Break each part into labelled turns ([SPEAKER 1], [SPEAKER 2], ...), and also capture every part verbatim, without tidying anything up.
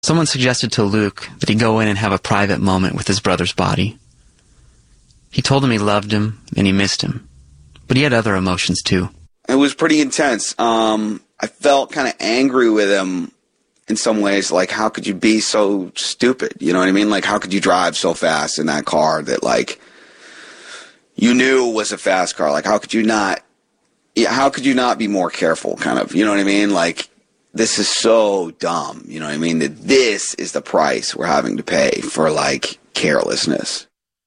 [SPEAKER 1] Someone suggested to Luke that he go in and have a private moment with his brother's body. He told him he loved him and he missed him, but he had other emotions too.
[SPEAKER 2] It was pretty intense. Um, I felt kind of angry with him in some ways, like, how could you be so stupid? You know what I mean? Like, how could you drive so fast in that car that, like, you knew was a fast car? Like, how could you not, yeah, how could you not be more careful, kind of? You know what I mean? Like, this is so dumb, you know what I mean? That this is the price we're having to pay for, like, carelessness.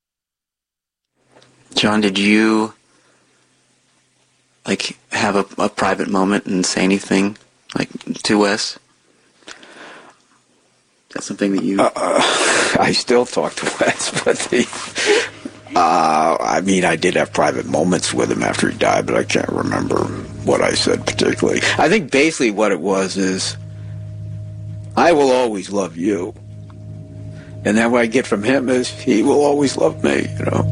[SPEAKER 1] John, did you, like, have a, a private moment and say anything, like, to Wes? That's something that you...
[SPEAKER 3] Uh, uh, I still talk to Wes, but the... Uh, I mean, I did have private moments with him after he died, but I can't remember what I said particularly. I think basically what it was is, I will always love you. And then what I get from him is, he will always love me, you know.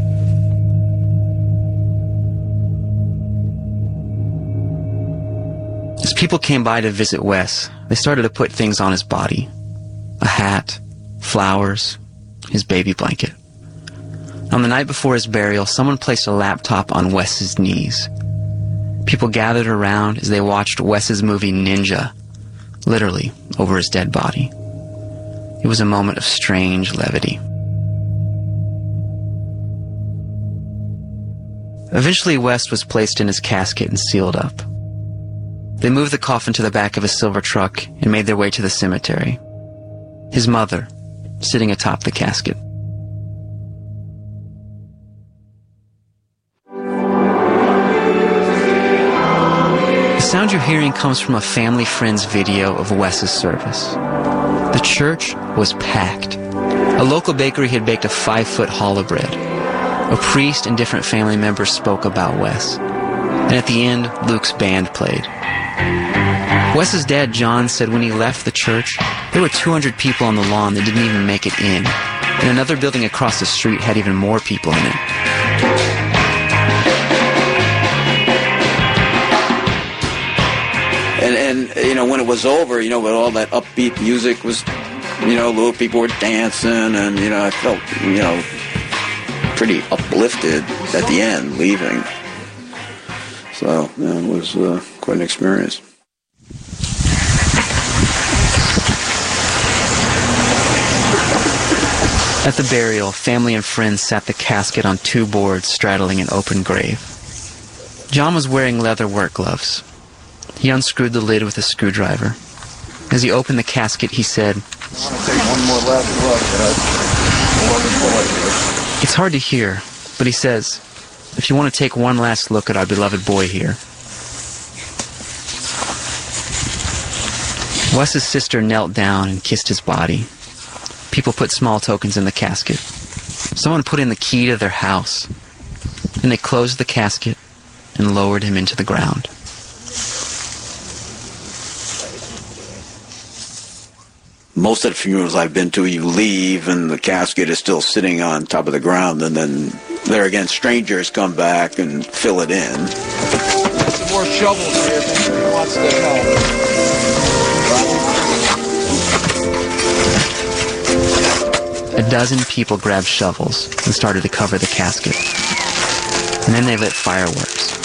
[SPEAKER 1] As people came by to visit Wes, they started to put things on his body. A hat, flowers, his baby blanket. On the night before his burial, someone placed a laptop on Wes's knees. People gathered around as they watched Wes's movie Ninja, literally over his dead body. It was a moment of strange levity. Eventually, Wes was placed in his casket and sealed up. They moved the coffin to the back of a silver truck and made their way to the cemetery. His mother, sitting atop the casket. The sound you're hearing comes from a family friend's video of Wes's service. The church was packed. A local bakery had baked a five-foot challah bread. A priest and different family members spoke about Wes. And at the end, Luke's band played. Wes's dad, John, said when he left the church, there were two hundred people on the lawn that didn't even make it in. And another building across the street had even more people in it.
[SPEAKER 3] And, and, you know, when it was over, you know, with all that upbeat music was, you know, little people were dancing, and, you know, I felt, you know, pretty uplifted at the end, leaving. So, yeah, it was uh, quite an experience.
[SPEAKER 1] At the burial, family and friends sat the casket on two boards straddling an open grave. John was wearing leather work gloves. He unscrewed the lid with a screwdriver. As he opened the casket, he said,
[SPEAKER 3] I want to take one more last look at
[SPEAKER 1] It's hard to hear, but he says, if you want to take one last look at our beloved boy here. Wes's sister knelt down and kissed his body. People put small tokens in the casket. Someone put in the key to their house. And they closed the casket and lowered him into the ground.
[SPEAKER 3] Most of the funerals I've been to, you leave and the casket is still sitting on top of the ground, and then there again, strangers come back and fill it in. Some more shovels here if anybody wants to help.
[SPEAKER 1] A dozen people grabbed shovels and started to cover the casket. And then they lit fireworks.